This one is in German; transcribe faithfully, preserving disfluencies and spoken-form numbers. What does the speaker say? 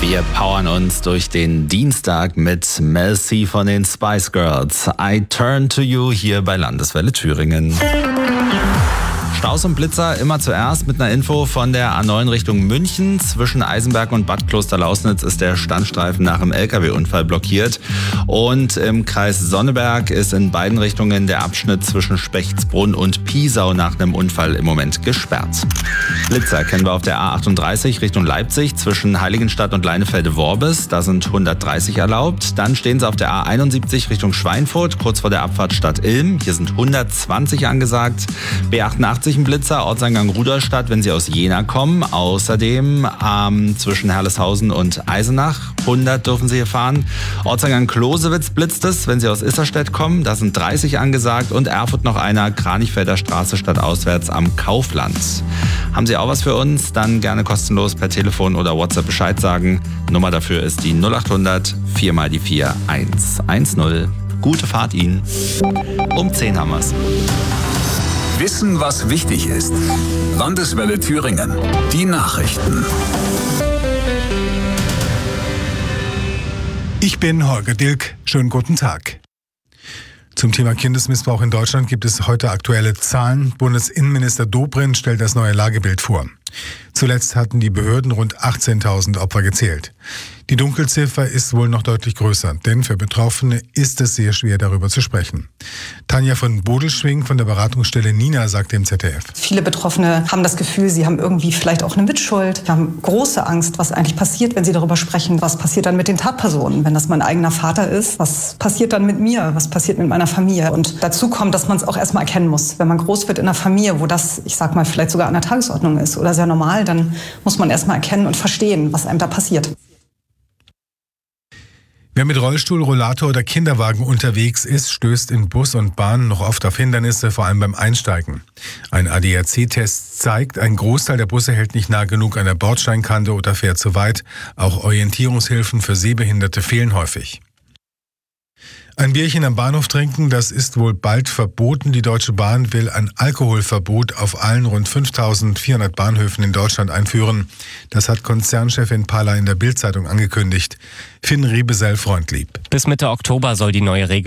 Wir powern uns durch den Dienstag mit Mel C von den Spice Girls. I Turn to You hier bei Landeswelle Thüringen. Staus und Blitzer immer zuerst mit einer Info von der A neun Richtung München. Zwischen Eisenberg und Bad Klosterlausnitz ist der Standstreifen nach einem L K W-Unfall blockiert. Und im Kreis Sonneberg ist in beiden Richtungen der Abschnitt zwischen Spechtsbrunn und Piesau nach einem Unfall im Moment gesperrt. Blitzer kennen wir auf der A achtunddreißig Richtung Leipzig zwischen Heiligenstadt und Leinefelde-Worbis. Da sind hundertdreißig erlaubt. Dann stehen sie auf der A einundsiebzig Richtung Schweinfurt, kurz vor der Abfahrt Stadt Ilm. Hier sind hundertzwanzig angesagt. B achtundachtzig ein Blitzer, Ortseingang Rudolstadt, wenn Sie aus Jena kommen. Außerdem ähm, zwischen Herleshausen und Eisenach, hundert dürfen Sie hier fahren. Ortseingang Klosewitz blitzt es, wenn Sie aus Isserstedt kommen. Da sind dreißig angesagt. Und Erfurt noch einer, Kranichfelder Straße stadtauswärts am Kaufland. Haben Sie auch was für uns? Dann gerne kostenlos per Telefon oder WhatsApp Bescheid sagen. Nummer dafür ist die null achthundert vier mal die vier eins eins null. Gute Fahrt Ihnen. Um zehn haben wir's. Wissen, was wichtig ist. Landeswelle Thüringen. Die Nachrichten. Ich bin Holger Dilk. Schönen guten Tag. Zum Thema Kindesmissbrauch in Deutschland gibt es heute aktuelle Zahlen. Bundesinnenminister Dobrindt stellt das neue Lagebild vor. Zuletzt hatten die Behörden rund achtzehntausend Opfer gezählt. Die Dunkelziffer ist wohl noch deutlich größer, denn für Betroffene ist es sehr schwer, darüber zu sprechen. Tanja von Bodelschwing von der Beratungsstelle Nina sagt dem Z D F. Viele Betroffene haben das Gefühl, sie haben irgendwie vielleicht auch eine Mitschuld. Sie haben große Angst, was eigentlich passiert, wenn sie darüber sprechen. Was passiert dann mit den Tatpersonen, wenn das mein eigener Vater ist? Was passiert dann mit mir? Was passiert mit meiner Familie? Und dazu kommt, dass man es auch erstmal erkennen muss. Wenn man groß wird in einer Familie, wo das, ich sag mal, vielleicht sogar an der Tagesordnung ist oder sehr normal, dann muss man erstmal erkennen und verstehen, was einem da passiert. Wer mit Rollstuhl, Rollator oder Kinderwagen unterwegs ist, stößt in Bus und Bahn noch oft auf Hindernisse, vor allem beim Einsteigen. Ein A D A C-Test zeigt, ein Großteil der Busse hält nicht nah genug an der Bordsteinkante oder fährt zu weit. Auch Orientierungshilfen für Sehbehinderte fehlen häufig. Ein Bierchen am Bahnhof trinken, das ist wohl bald verboten. Die Deutsche Bahn will ein Alkoholverbot auf allen rund fünftausendvierhundert Bahnhöfen in Deutschland einführen. Das hat Konzernchefin Palla in der Bild-Zeitung angekündigt. Finn Riebesell-Freundlieb. Bis Mitte Oktober soll die neue Regelung